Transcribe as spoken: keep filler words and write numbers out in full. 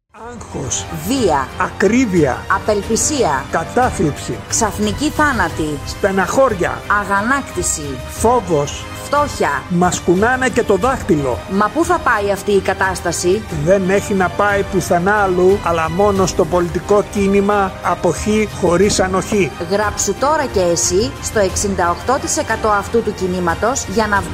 Άγχος, βία, ακρίβεια, απελπισία, κατάθλιψη, ξαφνική θάνατη, στεναχώρια, αγανάκτηση, φόβος, φτώχεια. μας κουνάνε και το δάχτυλο. Μα πού θα πάει αυτή η κατάσταση? Δεν έχει να πάει πουθενά αλλού, αλλά μόνο στο πολιτικό κίνημα αποχή χωρίς ανοχή. Γράψου τώρα και εσύ στο εξήντα οκτώ τοις εκατό αυτού του κινήματος για να